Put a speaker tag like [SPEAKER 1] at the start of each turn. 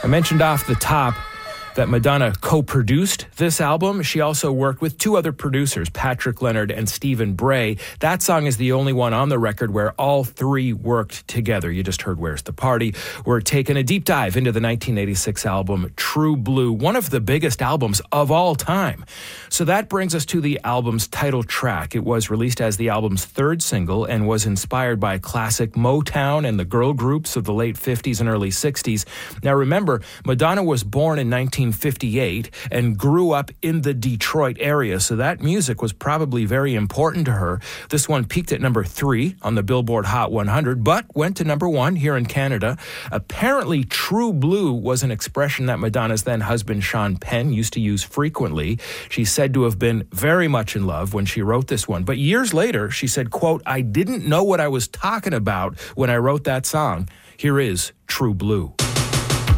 [SPEAKER 1] mentioned off the top that Madonna co-produced this album. She also worked with two other producers, Patrick Leonard and Stephen Bray. That song is the only one on the record where all three worked together. You just heard Where's the Party. We're taking a deep dive into the 1986 album True Blue, one of the biggest albums of all time. So that brings us to the album's title track. It was released as the album's third single and was inspired by classic Motown and the girl groups of the late 50s and early 60s. Now remember, Madonna was born in 1958 and grew up in the Detroit area, so that music was probably very important to her. This one peaked at number 3 on the Billboard Hot 100, but went to number 1 here in Canada. Apparently, True Blue was an expression that Madonna's then husband Sean Penn used to use frequently. She's said to have been very much in love when she wrote this one, but years later she said, quote, "I didn't know what I was talking about when I wrote that song." Here is True Blue.